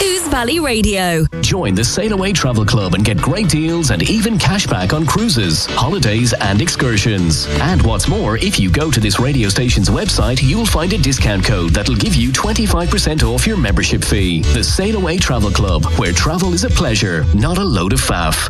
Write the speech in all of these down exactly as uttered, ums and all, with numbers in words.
Ouse Valley Radio. Join the Sail Away Travel Club and get great deals and even cashback on cruises, holidays and excursions. And what's more, if you go to this radio station's website, you'll find a discount code that'll give you twenty-five percent off your membership fee. The Sail Away Travel Club, where travel is a pleasure, not a load of faff.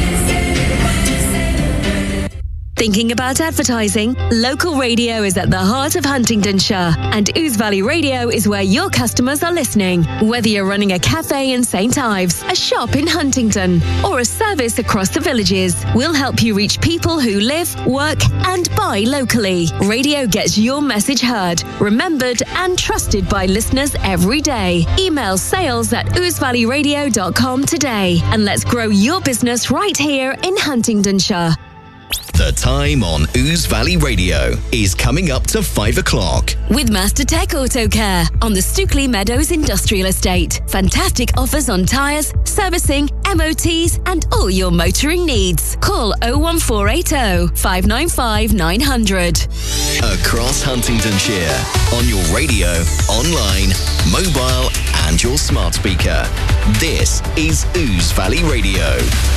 Thinking about advertising? Local radio is at the heart of Huntingdonshire, and Ouse Valley Radio is where your customers are listening. Whether you're running a cafe in Saint Ives, a shop in Huntingdon, or a service across the villages, we'll help you reach people who live, work, and buy locally. Radio gets your message heard, remembered, and trusted by listeners every day. Email sales at ouse valley radio dot com today, and let's grow your business right here in Huntingdonshire. The time on Ouse Valley Radio is coming up to five o'clock. With Master Tech Auto Care on the Stookley Meadows Industrial Estate. Fantastic offers on tyres, servicing, M O Ts and all your motoring needs. Call oh one four eight oh, five nine five, nine hundred. Across Huntingdonshire, on your radio, online, mobile and your smart speaker. This is Ouse Valley Radio.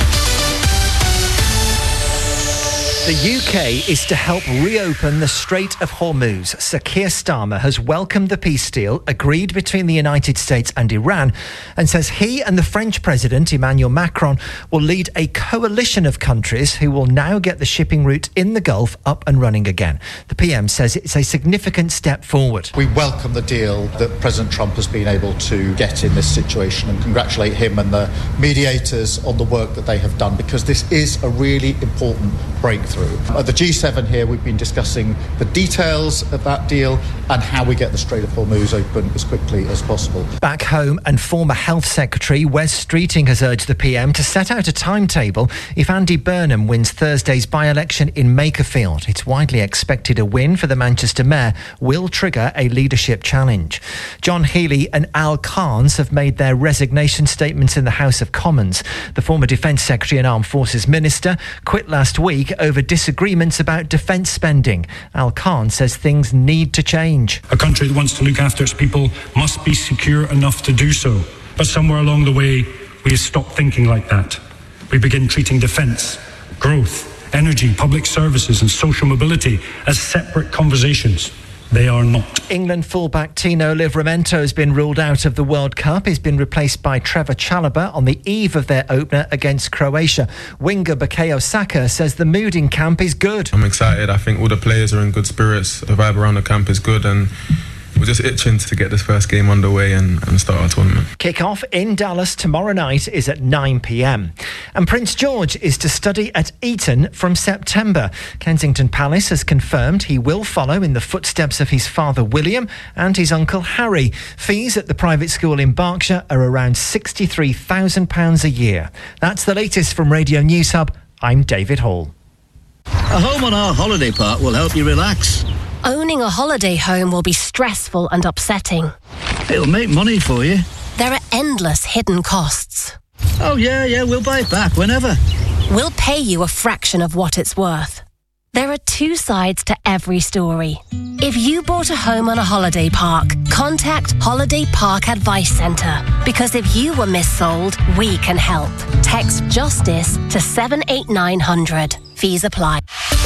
The U K is to help reopen the Strait of Hormuz. Sir Keir Starmer has welcomed the peace deal agreed between the United States and Iran and says he and the French President Emmanuel Macron will lead a coalition of countries who will now get the shipping route in the Gulf up and running again. The P M says it's a significant step forward. We welcome the deal that President Trump has been able to get in this situation and congratulate him and the mediators on the work that they have done, because this is a really important breakthrough. At the G seven here, we've been discussing the details of that deal and how we get the Strait of Hormuz open as quickly as possible. Back home, and former Health Secretary Wes Streeting has urged the P M to set out a timetable if Andy Burnham wins Thursday's by-election in Makerfield. It's widely expected a win for the Manchester Mayor will trigger a leadership challenge. John Healey and Al Carnes have made their resignation statements in the House of Commons. The former Defence Secretary and Armed Forces Minister quit last week over disagreements about defence spending. Al Khan says things need to change. A country that wants to look after its people must be secure enough to do so. But somewhere along the way, we have stopped thinking like that. We begin treating defence, growth, energy, public services and social mobility as separate conversations. They are not. England fullback Tino Livramento has been ruled out of the World Cup. He's been replaced by Trevor Chalobah on the eve of their opener against Croatia. Winger Bukayo Saka says the mood in camp is good. I'm excited. I think all the players are in good spirits. The vibe around the camp is good, and we're just itching to get this first game underway and, and start our tournament. Kick-off in Dallas tomorrow night is at nine p.m. And Prince George is to study at Eton from September. Kensington Palace has confirmed he will follow in the footsteps of his father William and his uncle Harry. Fees at the private school in Berkshire are around sixty-three thousand pounds a year. That's the latest from Radio News Hub. I'm David Hall. A home on our holiday park will help you relax. Owning a holiday home will be stressful and upsetting. It'll make money for you. There are endless hidden costs. Oh, yeah, yeah, we'll buy it back whenever. We'll pay you a fraction of what it's worth. There are two sides to every story. If you bought a home on a holiday park, contact Holiday Park Advice Centre. Because if you were missold, we can help. Text JUSTICE to seven eight nine hundred. Fees apply.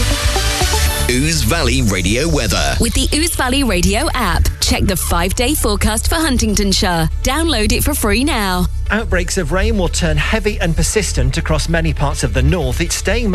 Ouse Valley Radio weather. With the Ouse Valley Radio app, check the five-day forecast for Huntingdonshire. Download it for free now. Outbreaks of rain will turn heavy and persistent across many parts of the north. It's staying